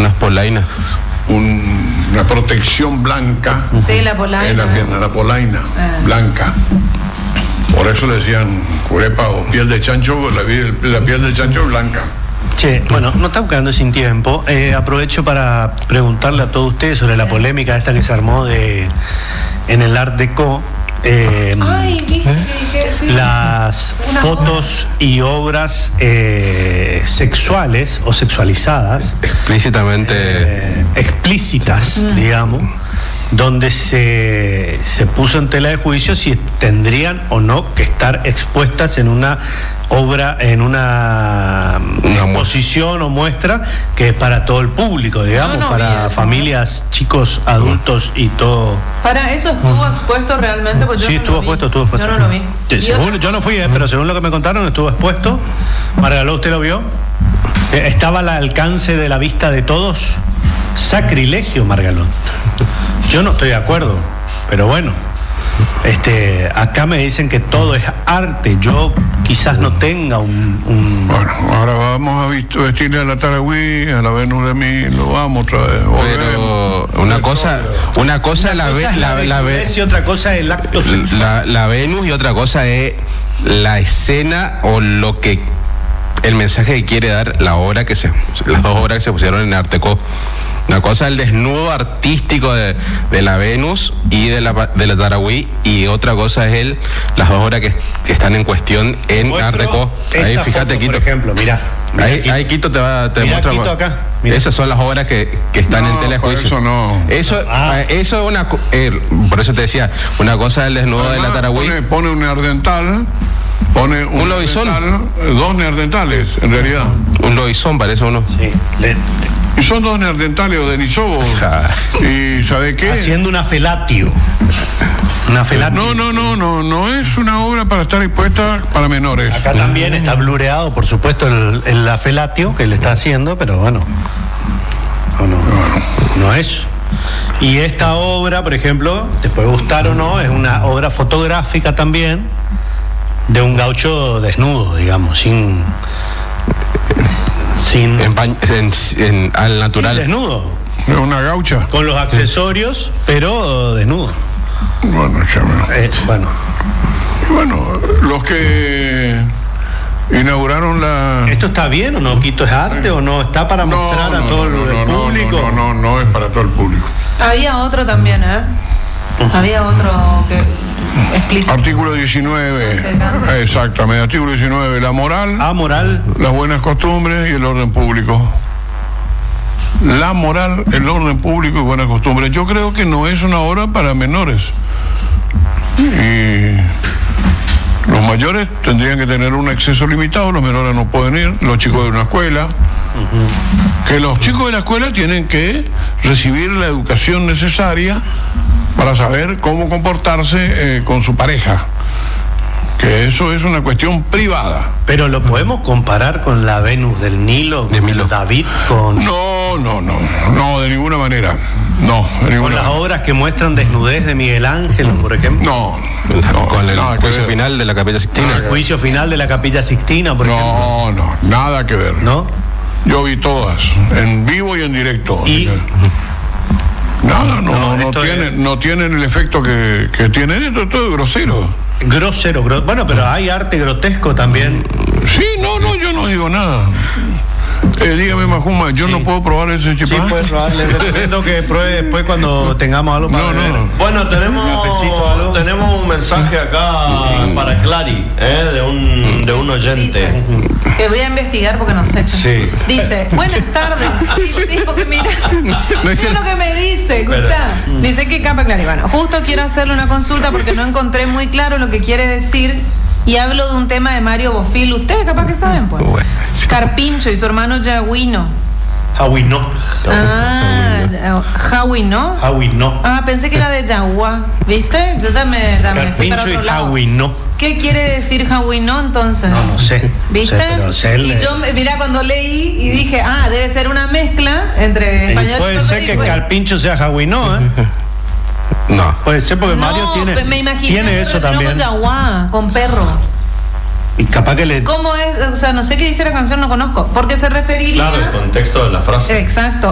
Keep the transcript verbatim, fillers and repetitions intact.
Unas polainas. Un, una protección blanca. Sí, la polaina. En la pierna, la polaina, ah. blanca. Por eso le decían curepa o piel de chancho, la, la piel de chancho blanca. Che, bueno, no estamos quedando sin tiempo. Eh, aprovecho para preguntarle a todos ustedes sobre la polémica esta que se armó de en el Art Deco. Eh, Ay, ¿viste? ¿Eh? Sí. Las Una fotos obra. y obras eh, sexuales o sexualizadas, explícitamente eh, explícitas, mm. digamos, donde se, se puso en tela de juicio si tendrían o no que estar expuestas en una obra, en una exposición o muestra que es para todo el público, digamos, no, no para familias, ¿no? chicos, adultos y todo. ¿Para eso estuvo expuesto realmente? Pues yo sí, no estuvo expuesto, estuvo expuesto. Yo no lo vi. Sí, según, yo no fui, eh, pero según lo que me contaron, estuvo expuesto. Margaló, ¿usted lo vio? ¿Estaba al alcance de la vista de todos? Sacrilegio, Margalón. Yo no estoy de acuerdo, pero bueno, este, acá me dicen que todo es arte. Yo quizás no tenga un... un... Bueno, ahora vamos a vestirle a la Taragüí, a la Venus de Milo, vamos otra vez. Pero una cosa, una cosa, una la, cosa ve, es la, la, la Venus y otra cosa es el acto sexual. La, la Venus y otra cosa es la escena o lo que el mensaje que quiere dar la obra que se, las dos obras que se pusieron en Art Deco. Una cosa es el desnudo artístico de, de la Venus y de la, de la Taragüí, y otra cosa es el, las dos obras que, que están en cuestión en Art Deco. Ahí fíjate, foto, Quito. Por ejemplo, mirá. mirá ahí, ahí Quito te va te muestra. Quito acá. Mirá. Esas son las obras que, que están no, en tela de juicio. Eso no. Eso, ah. eso es una. Eh, por eso te decía, una cosa es el desnudo Además, de la Taragüí. Pone, pone un neardental. Pone un, un lobizón. Dos neardentales, en realidad. Un lobizón, parece uno. Sí. Le... Y son dos neardentales o denisovos. ¿Y sabe qué? Haciendo una felatio. Una felatio. No, no, no, no, no es una obra para estar expuesta para menores. Acá también está blureado, por supuesto, el, el la felatio que le está haciendo, pero bueno. No, no, no, no es. Y esta obra, por ejemplo, te puede gustar o no, es una obra fotográfica también de un gaucho desnudo, digamos, sin... sin en, en, en, al natural. Sin desnudo. Una gaucha. Con los accesorios, pero desnudo. Bueno, ya me... eh, bueno. Bueno, los que inauguraron la... ¿Esto está bien o no? ¿Quito es arte o no? ¿Está para no, mostrar no, a todo no, el no, público? No, no, no, no es para todo el público. Había otro también, ¿eh? Uh-huh. Había otro que... explícito. Artículo diecinueve. Exactamente, artículo diecinueve. La moral. Ah, moral. Las buenas costumbres y el orden público. La moral, el orden público y buenas costumbres. Yo creo que no es una obra para menores. Y los mayores tendrían que tener un acceso limitado, los menores no pueden ir, los chicos de una escuela. Uh-huh. Que los chicos de la escuela tienen que recibir la educación necesaria para saber cómo comportarse eh, con su pareja. Que eso es una cuestión privada. Pero lo podemos comparar con la Venus del Nilo, de Milo David, con... No, no, no, no, de ninguna manera. No, de ninguna con las manera. obras que muestran desnudez de Miguel Ángel, por ejemplo. No, no con el nada juicio final de la Capilla Sixtina. El juicio final de la Capilla Sixtina, por no, ejemplo. No, no, nada que ver. ¿No? Yo vi todas, en vivo y en directo. Y... Nada, no, no, no, tiene, es... no tienen el efecto que, que tienen. Esto es todo grosero. Grosero, gro... bueno, pero hay arte grotesco también. Sí, no, no, yo no digo nada. Eh, dígame, Majuma, yo sí. no puedo probar ese chipá. Sí, puedes probarle. Recomiendo que pruebe después cuando tengamos algo para no, beber. no. Bueno, tenemos tenemos un mensaje acá sí. para Clary, ¿eh? de un de un oyente. Dice, que voy a investigar porque no sé. Sí. Dice, buenas tardes. Sí, porque mira, no es lo que me dice, escuchá. Dice que capa Clary. Bueno, justo quiero hacerle una consulta porque no encontré muy claro lo que quiere decir. Y hablo de un tema de Mario Bofil. Ustedes capaz que saben, pues. Bueno, sí. Carpincho y su hermano Yagüino. Jawino. Ah, Jawino. Jawino. Ah, pensé que era de Yagua. ¿Viste? Yo también ya me fui para otro lado. Jawino. ¿Qué quiere decir Jawino entonces? No, no sé. ¿Viste? No sé, pero sé y yo, mira, cuando leí y dije, ah, debe ser una mezcla entre español y puede ser que Carpincho sea Jawino, ¿eh? No. Puede ser porque no, Mario tiene, me imaginé tiene eso también. Con Yaguá, con perro. Y capaz que le... ¿Cómo es? O sea, no sé qué dice la canción, no conozco. Porque se referiría... Claro, el contexto de la frase. Exacto.